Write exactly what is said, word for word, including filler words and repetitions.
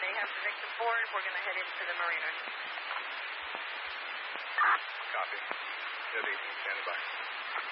They have the victim board. We're going to head into the marina. Copy. Jet eighteen, standing by.